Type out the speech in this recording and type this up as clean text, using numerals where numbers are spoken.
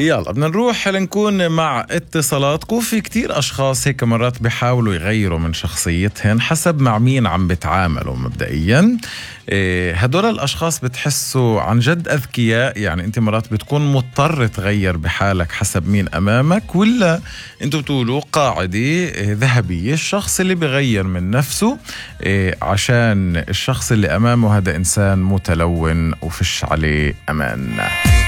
يلا بدنا نروح لنكون مع اتصالاتكم. في كتير أشخاص هيك مرات بيحاولوا يغيروا من شخصيتهم حسب مع مين عم بتعاملوا مبدئيا. هدول الأشخاص بتحسوا عن جد أذكياء، يعني أنت مرات بتكون مضطر تغير بحالك حسب مين أمامك، ولا أنتوا بتقولوا قاعدة ذهبية الشخص اللي بغير من نفسه عشان الشخص اللي أمامه هذا إنسان متلون وفش عليه أمان.